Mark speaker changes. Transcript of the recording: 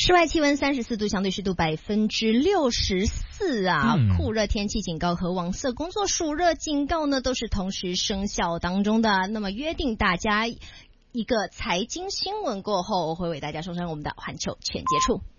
Speaker 1: 室外气温34度，相对湿度64%啊，酷热天气警告和黄色工作暑热警告呢都是同时生效当中的。那么约定大家一个财经新闻过后，我会为大家送上我们的环球全接触。